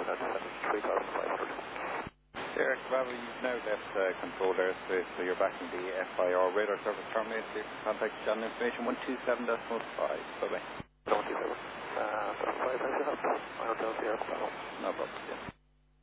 at 3,500. Derek Bravo, you've now left controlled airspace, so you're back in the FIR. Radar service terminated. You can contact channel information 127.5. Bye-bye. 127. 5, thanks for help. I'll tell you. No problem. Yeah.